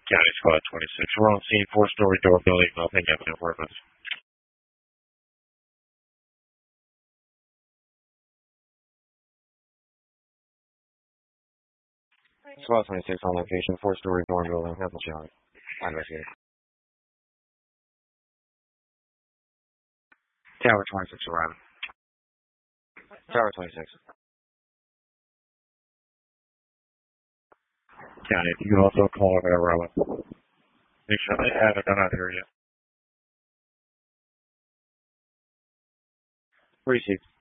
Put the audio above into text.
County Squad 26. We're on scene, four-story door building, nothing evident weapons. Squad 26 on location, four-story door building, nothing showing. I investigate. Tower 26 arriving. Tower 26. County, you can also call it Robin. Make sure they have it, they're not here yet. Received.